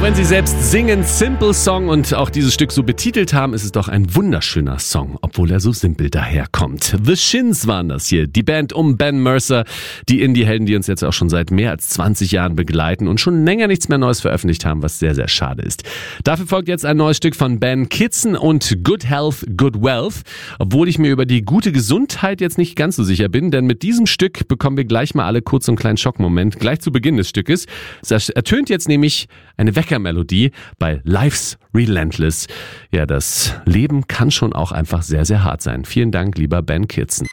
Auch wenn sie selbst singen, Simple Song und auch dieses Stück so betitelt haben, ist es doch ein wunderschöner Song, obwohl er so simpel daherkommt. The Shins waren das hier, die Band um Ben Mercer, die Indie-Helden, die uns jetzt auch schon seit mehr als 20 Jahren begleiten und schon länger nichts mehr Neues veröffentlicht haben, was sehr, sehr schade ist. Dafür folgt jetzt ein neues Stück von Ben Kitson und Good Health, Good Wealth, obwohl ich mir über die gute Gesundheit jetzt nicht ganz so sicher bin, denn mit diesem Stück bekommen wir gleich mal alle kurz einen kleinen Schockmoment, gleich zu Beginn des Stückes. Es ertönt jetzt nämlich eine Weckermelodie bei Life's Relentless. Ja, das Leben kann schon auch einfach sehr, sehr hart sein. Vielen Dank, lieber Ben Kitson.